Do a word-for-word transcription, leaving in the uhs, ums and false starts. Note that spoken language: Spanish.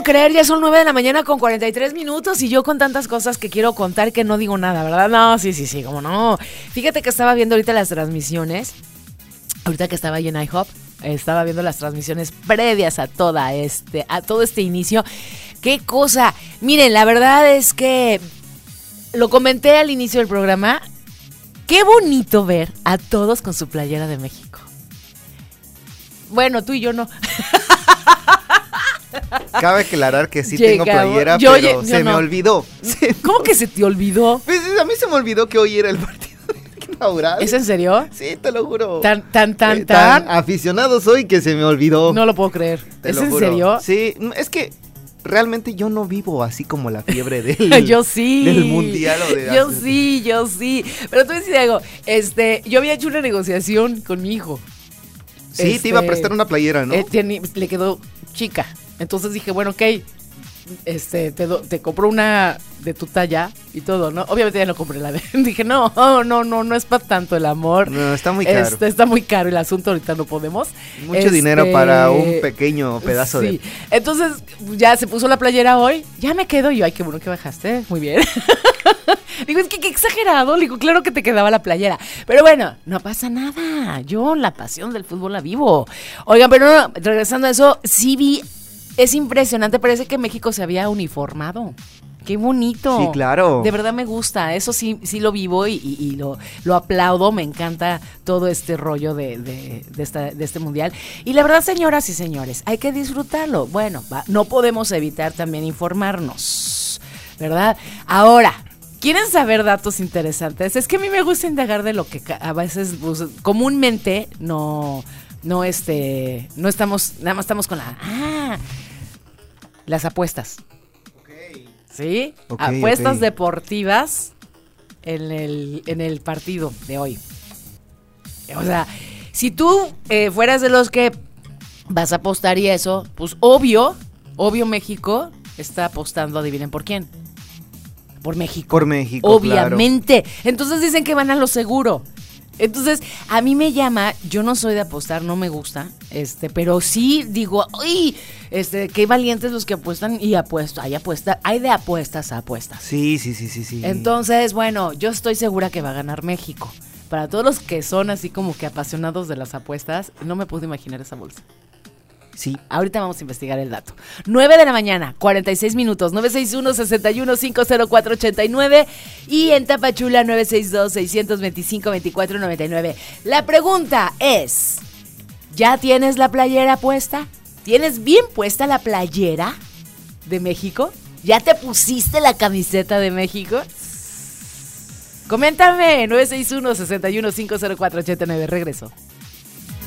puedo creer, ya son nueve de la mañana con cuarenta y tres minutos y yo con tantas cosas que quiero contar que no digo nada, ¿verdad? No, sí, sí, sí, cómo no. Fíjate que estaba viendo ahorita las transmisiones, ahorita que estaba ahí en IHOP, estaba viendo las transmisiones previas a toda este, a todo este inicio. ¡Qué cosa! Miren, la verdad es que lo comenté al inicio del programa, qué bonito ver a todos con su playera de México. Bueno, tú y yo no. Cabe aclarar que sí Llegamos. tengo playera, Yo, pero yo se no. me olvidó. Se ¿Cómo me que se te olvidó? Pues a mí se me olvidó que hoy era el partido inaugural. ¿Es en serio? Sí, te lo juro. Tan, tan, tan, Eh, tan. aficionado soy que se me olvidó. No lo puedo creer. Te ¿Es lo en juro. serio? Sí, es que realmente yo no vivo así como la fiebre del, yo sí. del mundial o de Yo sí, yo sí. Pero tú decís algo, este, yo había hecho una negociación con mi hijo. Sí, Este, te iba a prestar una playera, ¿no? Eh, tiene- le quedó chica. Entonces dije, bueno, ok, este, te, do- te compro una de tu talla y todo, ¿no? Obviamente ya no compré la de... Dije, no, no, no, no, no es para tanto el amor. No, está muy caro. Este, está muy caro el asunto, ahorita no podemos. Mucho Este, dinero para un pequeño pedazo sí. de... Entonces, ya se puso la playera hoy, ya me quedo. Y yo, ay, qué bueno que bajaste, muy bien. Digo, es que qué exagerado. Le digo, claro que te quedaba la playera. Pero bueno, no pasa nada. Yo la pasión del fútbol la vivo. Oigan, pero no, no, regresando a eso, sí vi, es impresionante, parece que México se había uniformado. Qué bonito. Sí, claro. De verdad me gusta, eso sí, sí lo vivo y, y, y lo, lo aplaudo, me encanta todo este rollo de, de, de, esta, de este mundial. Y la verdad, señoras y señores, hay que disfrutarlo. Bueno, va, no podemos evitar también informarnos, ¿verdad? Ahora, ¿quieren saber datos interesantes? Es que a mí me gusta indagar de lo que a veces pues, comúnmente no, no, este, no estamos, nada más estamos con la, ah, las apuestas. ¿Sí? Okay, Apuestas okay. deportivas en el, en el partido de hoy. O sea, si tú eh, fueras de los que vas a apostar y eso, pues obvio, obvio México está apostando, adivinen por quién. Por México. Por México, obviamente. Claro. Entonces dicen que van a lo seguro. Entonces, a mí me llama, yo no soy de apostar, no me gusta, este, pero sí digo, uy, este, qué valientes los que apuestan y apuesto, hay apuesta, hay de apuestas a apuestas. Sí, sí, sí, sí, sí. Entonces, bueno, yo estoy segura que va a ganar México. Para todos los que son así como que apasionados de las apuestas, no me pude imaginar esa bolsa. Sí. Ahorita vamos a investigar el dato. nueve de la mañana, cuarenta y seis minutos, nueve seis uno, seis uno, cinco cero cuatro, ocho nueve y en Tapachula nueve seis dos, seis dos cinco, dos cuatro nueve nueve. La pregunta es, ¿ya tienes la playera puesta? ¿Tienes bien puesta la playera de México? ¿Ya te pusiste la camiseta de México? Coméntame, nueve seis uno, seis uno, cinco cero cuatro, ocho nueve, regreso.